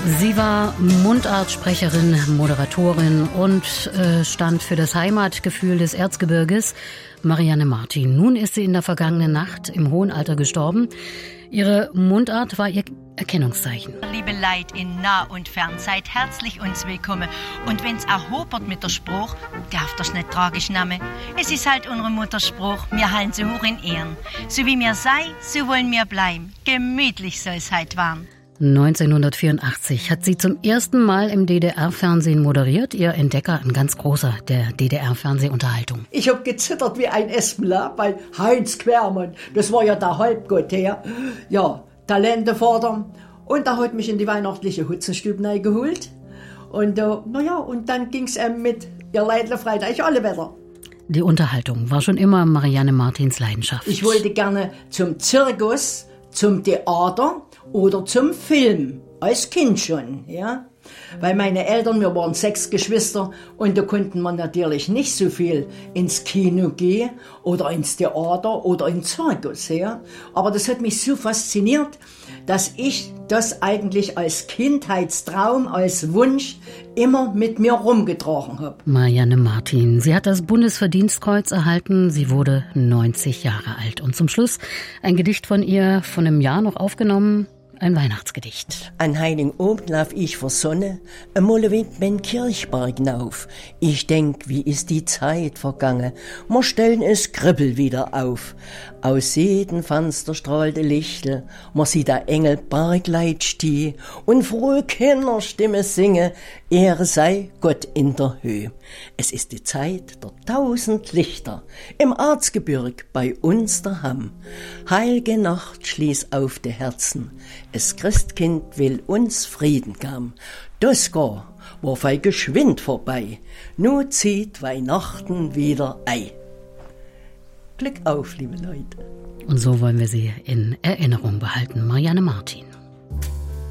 Sie war Mundartsprecherin, Moderatorin und stand für das Heimatgefühl des Erzgebirges, Marianne Martin. Nun ist sie in der vergangenen Nacht im hohen Alter gestorben. Ihre Mundart war ihr Erkennungszeichen. Liebe Leid in nah und fern, seid herzlich uns willkommen. Und wenn's erhobert mit der Spruch, darf das nicht tragisch nehmen. Es ist halt unser Mutterspruch, wir halten sie hoch in Ehren. So wie wir sei, so wollen wir bleiben. Gemütlich soll es halt waren. 1984 hat sie zum ersten Mal im DDR-Fernsehen moderiert. Ihr Entdecker, ein ganz großer der DDR-Fernsehunterhaltung. Ich hab gezittert wie ein Espenlaub bei Heinz Quermann. Das war ja der Halbgott, her. Ja, Talentevater. Und da hat mich in die weihnachtliche Hutzenstube geholt. Und und dann ging's mit ihr Leidle Freitag alle Wetter. Die Unterhaltung war schon immer Marianne Martins Leidenschaft. Ich wollte gerne zum Zirkus, zum Theater oder zum Film, als Kind schon, ja. Weil meine Eltern, wir waren 6 Geschwister und da konnten wir natürlich nicht so viel ins Kino gehen oder ins Theater oder ins Zirkus, ja. Aber das hat mich so fasziniert, dass ich das eigentlich als Kindheitstraum, als Wunsch immer mit mir rumgetragen habe. Marianne Martin, sie hat das Bundesverdienstkreuz erhalten, sie wurde 90 Jahre alt. Und zum Schluss ein Gedicht von ihr, von einem Jahr noch aufgenommen, ein Weihnachtsgedicht. An Heiligen Abend lauf ich vor Sonne, einmal wind mein Kirchberg nauf. Ich denk, wie ist die Zeit vergangen, wir stellen es Kribbel wieder auf. Aus jedem Fenster strahlte Lichtel, man sieht der Engel Bergleit steh und frohe Kinderstimme singe, Ehre sei Gott in der Höhe. Es ist die Zeit der 1000 Lichter, im Erzgebirg bei uns daheim. Heilige Nacht schließ auf die Herzen, es Christkind will uns Frieden gam. Das gar war fei geschwind vorbei, nu zieht Weihnachten wieder ei. Glück auf, liebe Leute. Und so wollen wir sie in Erinnerung behalten. Marianne Martin.